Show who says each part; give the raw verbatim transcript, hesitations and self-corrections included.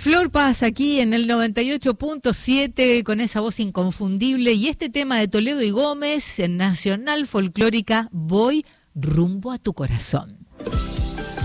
Speaker 1: Flor Paz aquí en el noventa y ocho punto siete con esa voz inconfundible y este tema de Toledo y Gómez en Nacional Folclórica, Voy rumbo a tu corazón.